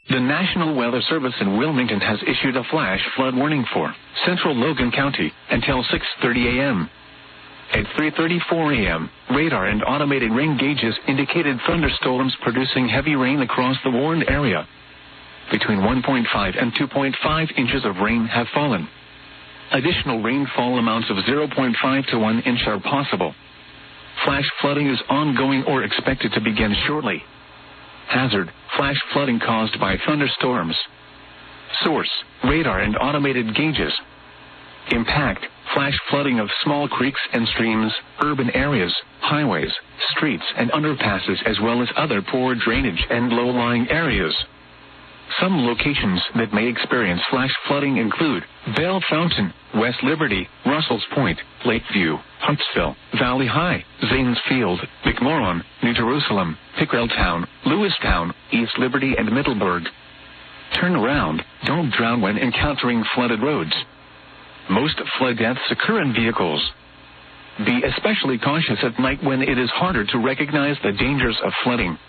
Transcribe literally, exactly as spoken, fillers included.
The National Weather Service in Wilmington has issued a flash flood warning for central Logan County until six thirty a.m. At three thirty-four a.m., radar and automated rain gauges indicated thunderstorms producing heavy rain across the warned area. Between one point five and two point five inches of rain have fallen. Additional rainfall amounts of zero point five to one inch are possible. Flash flooding is ongoing or expected to begin shortly. Hazard: flash flooding caused by thunderstorms. Source: radar and automated gauges. Impact: flash flooding of small creeks and streams, urban areas, highways, streets and underpasses, as well as other poor drainage and low-lying areas. Some locations that may experience flash flooding include Bell Fountain, West Liberty, Russell's Point, Lakeview, Huntsville, Valley High, Zanesfield, McMorran, New Jerusalem, Pickrelltown, Lewistown, East Liberty, and Middleburg. Turn around. Don't drown when encountering flooded roads. Most flood deaths occur in vehicles. Be especially cautious at night when it is harder to recognize the dangers of flooding.